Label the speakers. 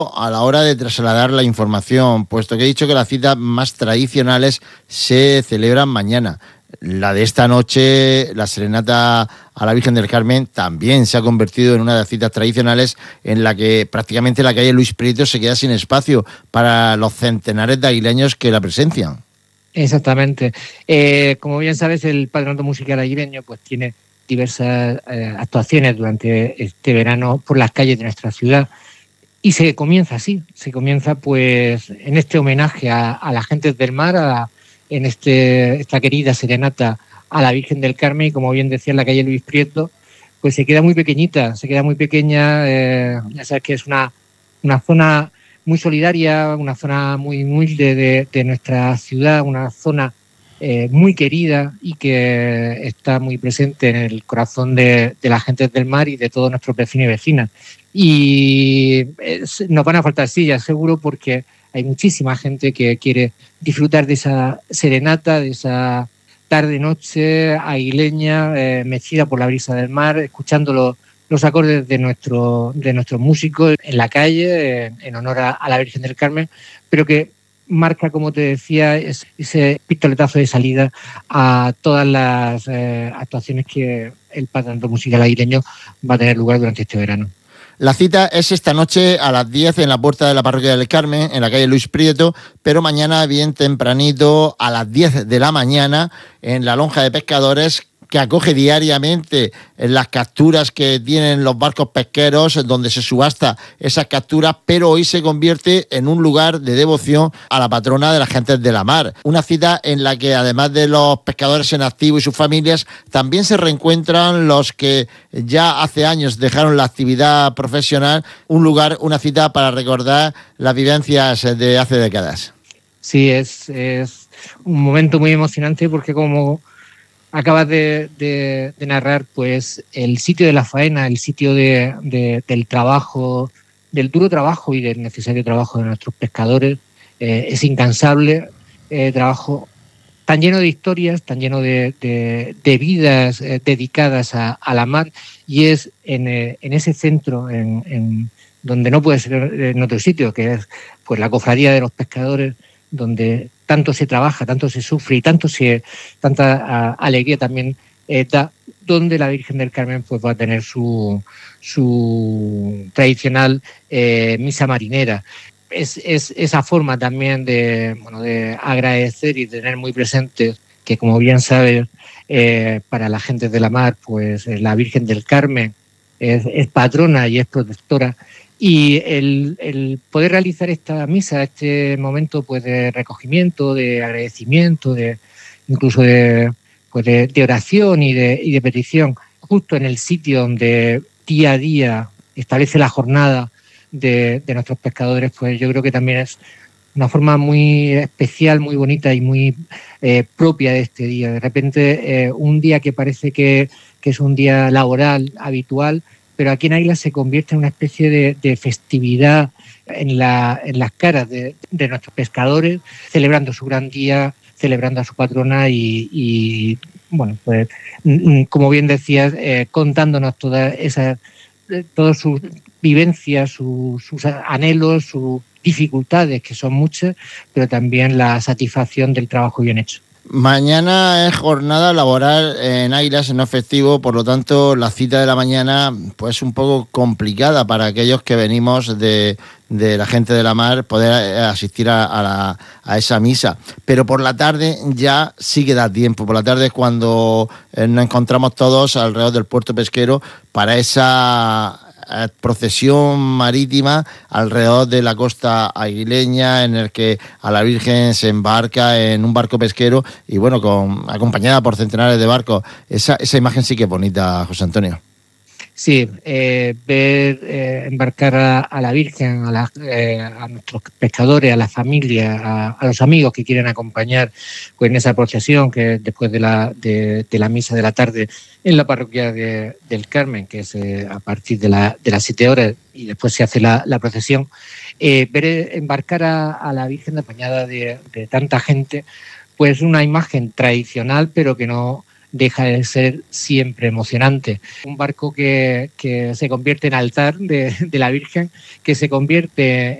Speaker 1: a la hora de trasladar la información, puesto que he dicho que las citas más tradicionales se celebran mañana. La de esta noche, la serenata a la Virgen del Carmen, también se ha convertido en una de las citas tradicionales en la que prácticamente la calle Luis Prieto se queda sin espacio para los centenares de aguileños que la presencian.
Speaker 2: Exactamente. Como bien sabes, el Patronato Musical Aguileño pues tiene diversas actuaciones durante este verano por las calles de nuestra ciudad. Y se comienza así, se comienza pues en este homenaje a las gentes del mar, esta querida serenata a la Virgen del Carmen, y como bien decía, en la calle Luis Prieto, pues se queda muy pequeñita, se queda muy pequeña, ya sabes que es una zona muy solidaria, una zona muy humilde de nuestra ciudad, una zona muy querida y que está muy presente en el corazón de las gentes del mar y de todos nuestros vecinos y vecinas. Y nos van a faltar sillas, seguro, porque hay muchísima gente que quiere disfrutar de esa serenata, de esa tarde-noche aguileña, mecida por la brisa del mar, escuchando los acordes de nuestros músicos en la calle, en honor a la Virgen del Carmen, pero que marca, como te decía, ese pistoletazo de salida a todas las actuaciones que el Patronato Musical Aguileño va a tener lugar durante este verano.
Speaker 1: La cita es esta noche a las 10 en la puerta de la Parroquia del Carmen, en la calle Luis Prieto, pero mañana bien tempranito, a las 10 de la mañana, en la Lonja de Pescadores, que acoge diariamente las capturas que tienen los barcos pesqueros, donde se subasta esas capturas, pero hoy se convierte en un lugar de devoción a la patrona de las gentes de la mar. Una cita en la que, además de los pescadores en activo y sus familias, también se reencuentran los que ya hace años dejaron la actividad profesional. Un lugar, una cita para recordar las vivencias de hace décadas.
Speaker 2: Sí, es un momento muy emocionante porque, como acabas de narrar, pues el sitio de la faena, el sitio del trabajo, del duro trabajo y del necesario trabajo de nuestros pescadores, es incansable, trabajo tan lleno de historias, tan lleno de vidas dedicadas a la mar, y es en ese centro, en donde no puede ser en otro sitio, que es pues la cofradía de los pescadores, donde tanto se trabaja, tanto se sufre y tanta alegría también da, donde la Virgen del Carmen pues va a tener su tradicional misa marinera. Es esa forma también de agradecer y tener muy presente que, como bien sabes, para la gente de la mar, pues la Virgen del Carmen es patrona y es protectora. Y el poder realizar esta misa, este momento pues de recogimiento, de agradecimiento, incluso de oración y de petición, justo en el sitio donde día a día establece la jornada de nuestros pescadores, pues yo creo que también es una forma muy especial, muy bonita y muy propia de este día. De repente, un día que parece que es un día laboral, habitual, pero aquí en Águila se convierte en una especie de festividad en las caras de nuestros pescadores, celebrando su gran día, celebrando a su patrona y bueno, pues como bien decías, contándonos todas sus vivencias, sus anhelos, sus dificultades, que son muchas, pero también la satisfacción del trabajo bien hecho.
Speaker 1: Mañana es jornada laboral en Águilas, no festivo, por lo tanto la cita de la mañana pues un poco complicada para aquellos que venimos de la gente de la mar, poder asistir a esa misa. Pero por la tarde ya sí que da tiempo. Por la tarde es cuando nos encontramos todos alrededor del puerto pesquero para esa procesión marítima alrededor de la costa aguileña, en el que a la Virgen se embarca en un barco pesquero y bueno, acompañada por centenares de barcos. Esa imagen sí que es bonita, José Antonio.
Speaker 2: Sí, ver embarcar a la Virgen, a nuestros pescadores, a la familia, a los amigos que quieren acompañar pues, en esa procesión que después de la misa de la tarde en la parroquia del Carmen, que es a partir de las 7 horas y después se hace la procesión, ver embarcar a la Virgen acompañada de tanta gente, pues una imagen tradicional, pero que no deja de ser siempre emocionante. Un barco que se convierte en altar de la Virgen, que se convierte